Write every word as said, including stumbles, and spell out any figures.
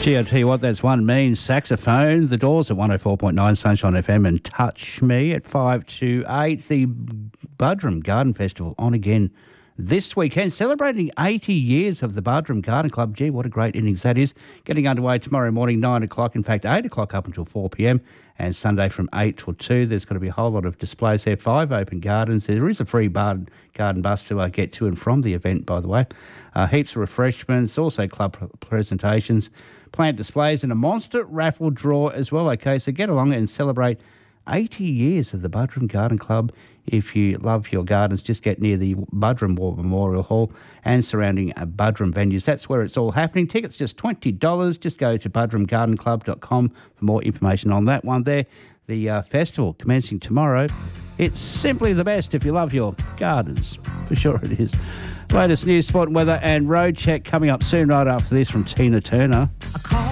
Gee, I'll tell you what, that's one mean saxophone. The Doors at one oh four point nine Sunshine F M and Touch Me at five to eight. The Buderim Garden Festival on again this weekend, celebrating eighty years of the Buderim Garden Club. Gee, what a great innings that is. Getting underway tomorrow morning, nine o'clock, in fact, eight o'clock up until four p.m, and Sunday from eight till two. There's going to be a whole lot of displays there, five open gardens. There is a free bar- garden bus to uh, get to and from the event, by the way. Uh, heaps of refreshments, also club presentations, plant displays, and a monster raffle draw as well. Okay, so get along and celebrate eighty years of the Buderim Garden Club. If you love your gardens, just get near the Buderim War Memorial Hall and surrounding uh, Buderim venues. That's where it's all happening. Tickets just twenty dollars. Just go to buderim garden club dot com for more information on that one there. The uh, festival commencing tomorrow. It's simply the best if you love your gardens. For sure it is. Latest news, sport and weather and road check coming up soon right after this from Tina Turner. I call